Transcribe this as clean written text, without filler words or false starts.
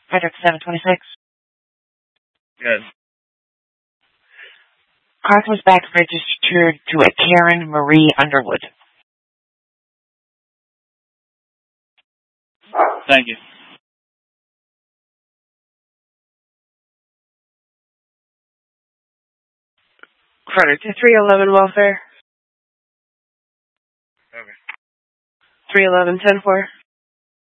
Frederick 726. Good. Car comes back registered to a Karen Marie Underwood. Thank you. Frederick 311 welfare. Okay. 311 10-4.